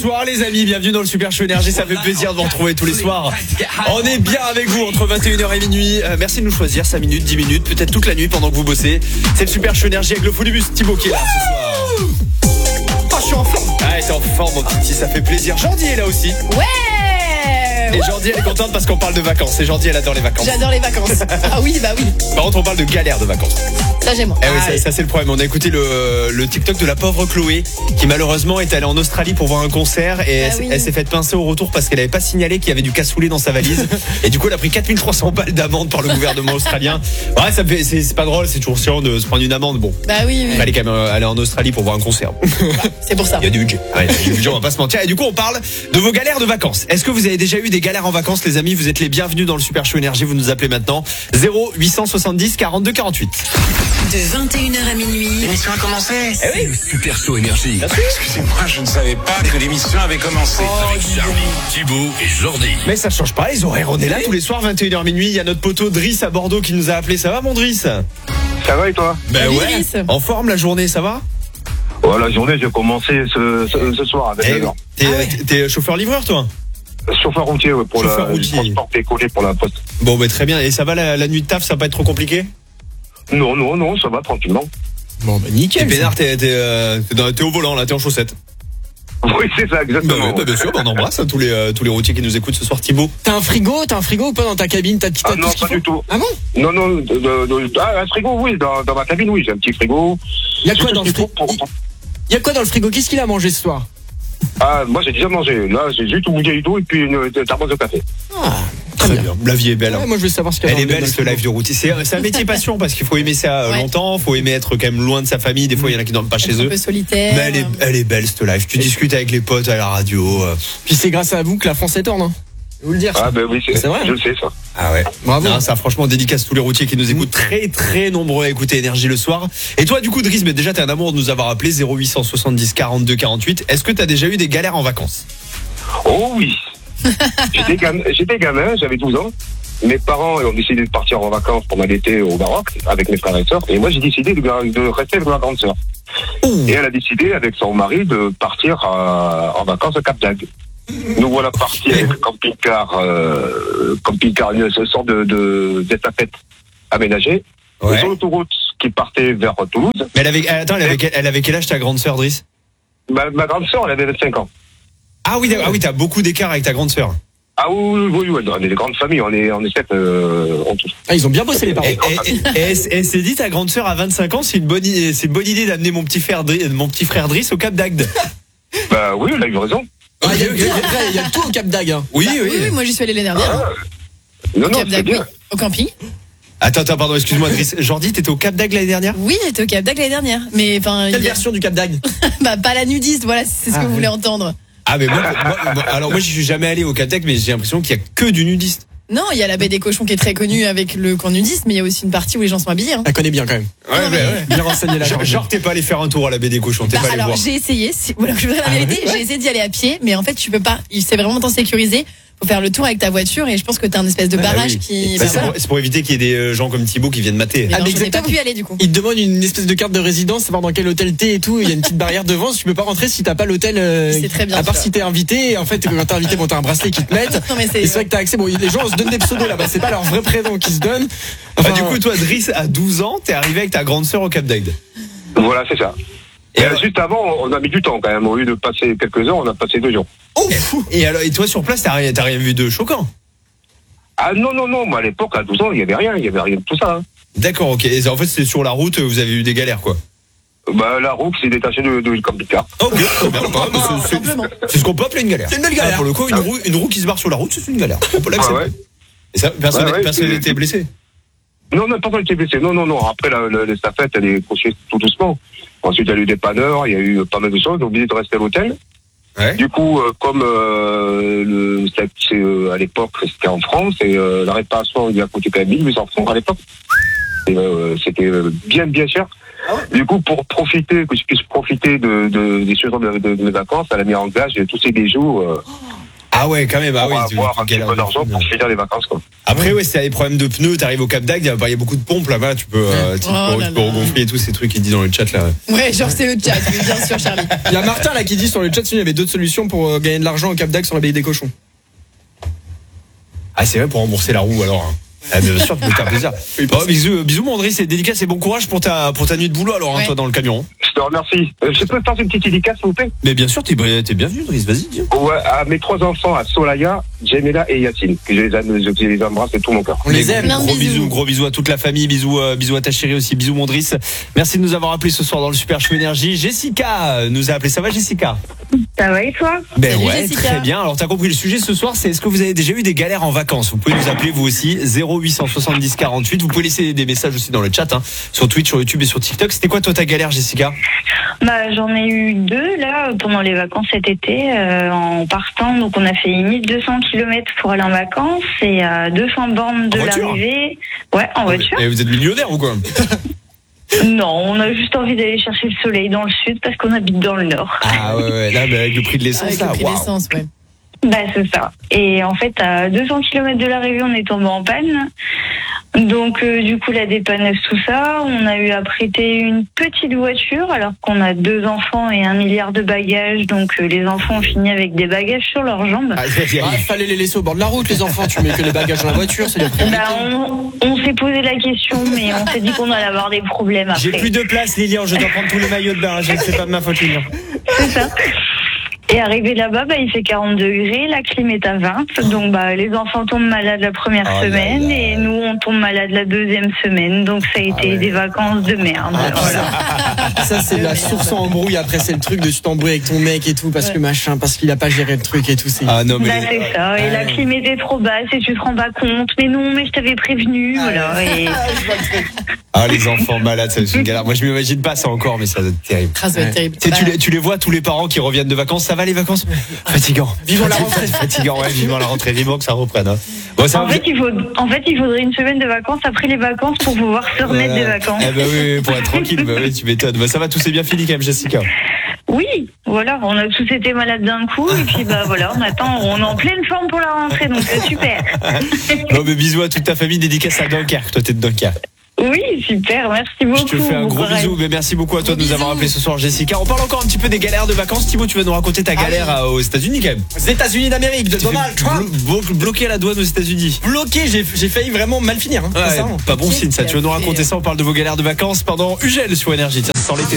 Bonsoir les amis, bienvenue dans le Super Show Énergie, ça fait plaisir de vous retrouver tous les soirs. On est bien avec vous entre 21h et minuit. Merci de nous choisir, 5 minutes, 10 minutes, peut-être toute la nuit pendant que vous bossez. C'est le Super Show Énergie avec le Foulibus Thibaut qui est là ce soir. Oh, je suis en forme. Ah, t'es en forme mon petit, ça fait plaisir. Jordi est là aussi. Ouais. Et Jordi elle est contente parce qu'on parle de vacances. Et Jordi elle adore les vacances. J'adore les vacances. Ah oui, bah oui. Par contre on parle de galère de vacances. Ça j'aime. Eh oui, ça c'est le problème. On a écouté le TikTok de la pauvre Chloé qui malheureusement est allée en Australie pour voir un concert et elle s'est fait pincer au retour parce qu'elle avait pas signalé qu'il y avait du cassoulet dans sa valise. Et du coup elle a pris 4300 balles d'amende par le gouvernement australien. Ouais, ça fait, c'est pas drôle, c'est toujours chiant de se prendre une amende. Bon. Bah oui. Il fallait quand même aller en Australie pour voir un concert. C'est pour ça. Il y a du budget. Ouais, il y a du budget, on va pas se mentir. Et du coup on parle de vos galères de vacances. Est-ce que vous avez déjà eu des galères en vacances les amis? Vous êtes les bienvenus dans le Super Show Énergie. Vous nous appelez maintenant 0870 42 48. De 21h à minuit. L'émission a commencé. Eh oui. Le Super Show Énergie. Excusez-moi, je ne savais pas que l'émission avait commencé. Avec Charlie, Thibaut et Jordi. Mais ça change pas les horaires. On est là tous les soirs 21h minuit. Il y a notre poteau Driss à Bordeaux qui nous a appelé. Ça va mon Driss? Ça va et toi? Ben Salut, ouais. Driss. En forme la journée, ça va? Ouais, la journée, j'ai commencé ce soir avec les gens. T'es chauffeur-livreur toi? Chauffeur routier, ouais, pour Chauffeur le routier. transport décollé pour la poste. Bon bah très bien. Et ça va la nuit de taf, ça va pas être trop compliqué? Non, ça va tranquillement. Bon bah nickel. Et Pénard, t'es au volant là, t'es en chaussettes. Oui, c'est ça, exactement. Bah bien sûr, on embrasse tous les routiers qui nous écoutent ce soir. Thibaut. T'as un frigo ou pas dans ta cabine? T'as Ah tout non, ce qu'il pas du tout. Ah bon? Non, un frigo, oui, dans ma cabine, oui, j'ai un petit frigo. Il y a quoi dans le frigo? Il y a quoi dans le frigo? Qu'est-ce qu'il a mangé ce soir? Ah, moi j'ai déjà mangé. Là, j'ai juste une bouteille d'eau et puis une tasse de café. Ah, Très bien. La vie est belle. Ouais, moi je veux savoir ce qu'il y a Elle dans est le belle ce frigo. live de routier. C'est un métier passion parce qu'il faut aimer ça longtemps, faut aimer être quand même loin de sa famille. Des fois il y en a qui dorment pas chez Un eux. peu solitaire. Mais elle est belle cette live. Tu discutes avec les potes à la radio. Puis c'est grâce à vous que la France est tourne, hein. Je vais vous le dire. Ah, ben oui, C'est vrai, je le sais, ça. Ah ouais. Bravo. Non, ça franchement dédicace tous les routiers qui nous écoutent, très très nombreux à écouter Énergie le soir. Et toi du coup Driss, mais déjà t'es un amour de nous avoir appelé 0870 42 48. Est-ce que t'as déjà eu des galères en vacances? Oh oui. J'étais gamin, j'avais 12 ans. Mes parents ont décidé de partir en vacances pendant l'été au Maroc avec mes frères et sœurs. Et moi, j'ai décidé de rester avec ma grande sœur. Et elle a décidé, avec son mari, de partir en vacances à Cap d'Agde. Nous voilà partis avec le camping-car, une sorte d'estafette aménagée. Ouais. Sur l'autoroute qui partait vers Toulouse. Mais elle avait quel âge ta grande sœur Driss? Ma grande sœur, elle avait 25 ans. Ah oui, t'as beaucoup d'écart avec ta grande sœur. Ah oui, on est des grandes familles, on est 7 en tout. Ah, ils ont bien bossé les parents. Et elle s'est dit, ta grande sœur à 25 ans, c'est une bonne idée d'amener mon petit frère Driss au Cap d'Agde. Bah oui, elle a eu raison. Ah, il y a tout au Cap d'Agde, hein. Oui. Oui, moi j'y suis allée l'année dernière. Non, Au Cap c'est d'Agde, bien. oui. Au camping. Attends, pardon, excuse-moi Driss. Jordi, t'étais au Cap d'Agde l'année dernière? Oui, j'étais au Cap d'Agde l'année dernière. Mais enfin. Quelle version du Cap d'Agde? Bah pas la nudiste, voilà, c'est ce que vous voulez entendre. Ah mais moi j'y suis jamais allé au Cap d'Agde, mais j'ai l'impression qu'il y a que du nudiste. Non, il y a la baie des cochons qui est très connue avec le camp nudiste, mais il y a aussi une partie où les gens sont habillés. Hein. Elle connaît bien quand même. Bien renseigné la Genre t'es pas allé faire un tour à la baie des cochons, t'es pas allé alors voir. j'ai essayé, voilà, je vous dis la vérité, j'ai essayé d'y aller à pied, mais en fait tu peux pas, c'est vraiment tant sécurisé. Faut faire le tour avec ta voiture et je pense que t'as un espèce de barrage oui. qui. Bah, voilà. c'est pour éviter qu'il y ait des gens comme Thibaut qui viennent mater. Mais non, mais je n'ai pas exactement. pu y aller du coup. Ils te demandent une espèce de carte de résidence, savoir dans quel hôtel t'es et tout. Il y a une petite barrière devant. Tu peux pas rentrer si t'as pas l'hôtel. C'est très bien À part sûr. si t'es invité. Et en fait, quand t'es invité, bon, t'as un bracelet qui te mettent. Non, mais Et c'est vrai que t'as accès. Bon, les gens se donnent des pseudos là-bas. C'est pas leur vrai prénom qui se donnent. Enfin, Du coup, toi, Driss, à 12 ans, t'es arrivé avec ta grande sœur au Cap d'Agde. Voilà, c'est ça. Et juste avant, on a mis du temps quand même. Au lieu de passer quelques heures, on a passé 2 jours. Et toi, sur place, t'as rien vu de choquant? Ah non, moi à l'époque, à 12 ans, il y avait rien de tout ça. Hein. D'accord, ok. Et en fait, c'est sur la route, vous avez eu des galères, quoi. Bah la roue s'est détachée de camping-car. Ok, c'est ce qu'on peut appeler une galère. C'est une belle galère. Pour le coup, une roue qui se barre sur la route, c'est une galère. On peut l'accepter. Ah ouais. Et ça, personne n'était blessé. Non, personne n'était blessé. Non. Après, l'estafette, elle est poursuivie tout doucement. Ensuite, il y a eu des panneurs, il y a eu pas mal de choses. J'ai oublié de rester à l'hôtel. Ouais. Du coup, comme à l'époque, c'était en France, et la réparation, il a coûté quand même 1800 francs à l'époque. C'était bien cher. Du coup, pour profiter, que je puisse profiter des choses de mes vacances, elle a mis en gage tous ces bijoux. Ah ouais, quand même. Ah Pour oui, avoir un petit galères peu de d'argent fou, pour finir les vacances, quoi. Après, ouais, si t'as des problèmes de pneus, t'arrives au Cap d'Agde, il y a beaucoup de pompes là-bas, tu peux regonfler et tous ces trucs qu'ils disent dans le chat là. Ouais, genre c'est le chat, oui, bien sûr, Charlie. Il y a Martin là qui dit sur le chat qu'il y avait d'autres solutions pour gagner de l'argent au Cap d'Agde sur la baie des cochons. Ah, c'est vrai, pour rembourser la roue alors. Ah, bien sûr, tu peux te faire plaisir. Bon, bisous, mon André, c'est dédicace et bon courage pour ta nuit de boulot alors, Ouais. toi dans le camion. Je te remercie. Je peux faire une petite dédicace, s'il vous plaît? Mais bien sûr, t'es bienvenu, Driss, vas-y, dis. Ouais, à mes 3 enfants, à Solaya, Jemela et Yacine, que je les embrasse de tout mon cœur. On les aime. Plein de Gros bisous à toute la famille, bisous à ta chérie aussi, bisous mon Driss. Merci de nous avoir appelé ce soir dans le Super Show Énergie. Jessica nous a appelé, ça va Jessica? Ça va et toi? Ben Salut, ouais, Jessica. très bien. Alors t'as compris le sujet ce soir, c'est est-ce que vous avez déjà eu des galères en vacances? Vous pouvez nous appeler vous aussi, 0870 48. Vous pouvez laisser des messages aussi dans le chat, sur Twitch, sur YouTube et sur TikTok. C'était quoi toi ta galère, Jessica? Bah, j'en ai eu 2 là pendant les vacances cet été en partant. Donc on a fait 1200 km pour aller en vacances et à 200 bornes de En voiture? l'arrivée. Ouais, en voiture. Et vous êtes millionnaire ou quoi? Non, on a juste envie d'aller chercher le soleil dans le sud parce qu'on habite dans le nord. Ah ouais, là, mais avec le prix de l'essence, Avec là, le prix waouh. d'essence, ouais. Bah c'est ça. Et en fait à 200 km de l'arrivée on est tombé en panne. Donc du coup la dépanneuse tout ça, on a eu à prêter une petite voiture alors qu'on a 2 enfants et 1 milliard de bagages. Donc les enfants ont fini avec des bagages sur leurs jambes. Ah, Fallait les laisser au bord de la route les enfants, tu mets que les bagages dans la voiture, c'est On s'est posé la question mais on s'est dit qu'on allait avoir des problèmes après. J'ai plus de place, Lilian, je dois prendre tous les maillots de bain. C'est pas de ma faute, Lilian. C'est ça. Et arrivé là-bas, il fait 40 degrés, la clim est à 20. Donc les enfants tombent malades la première semaine et nous on tombe malade la deuxième semaine. Donc ça a été des vacances de merde. Voilà. Ça c'est la source en embrouille. Après c'est le truc de tu t'embrouilles avec ton mec et tout parce que machin, parce qu'il a pas géré le truc et tout. Ah non mais C'est ça. Et la clim était trop basse et tu te rends pas compte. Mais non, mais je t'avais prévenu. Voilà. Et... Ah les enfants malades, c'est une galère. Moi je m'imagine pas ça encore, mais ça doit être terrible. Ah, ça va être terrible. Tu sais, tu les vois tous les parents qui reviennent de vacances, ça va les vacances? Fatigant. Vivons la rentrée. Fatigant, ouais, vivement la rentrée, vivement que ça reprenne. Bon, ça En va, fait, il faudrait une semaine de vacances après les vacances pour pouvoir se remettre des vacances. Eh ben oui, pour être tranquille, bah oui, tu m'étonnes. Bah ça va, tout s'est bien fini quand même, Jessica. Oui, voilà, on a tous été malades d'un coup et puis voilà, on est en pleine forme pour la rentrée, donc c'est super. Bon, mais bisous à toute ta famille, dédicace à Dunkerque. Toi, t'es de Dunkerque. Oui, super, merci beaucoup. Je te fais un Bon gros courage. bisou, mais merci beaucoup à toi de nous Bisous. avoir appelé ce soir, Jessica. On parle encore un petit peu des galères de vacances. Thibaut, tu vas nous raconter ta galère aux États-Unis quand même. Les États-Unis d'Amérique de Tu Donald fais Trump. bloqué à la douane aux États-Unis. Bloqué, j'ai failli vraiment mal finir. Ouais, sincèrement. pas bon Qu'est-ce signe ça. qu'il Tu vas nous a fait raconter ça. On parle de vos galères de vacances pendant Ugel sur Énergie. Tiens, sans l'été.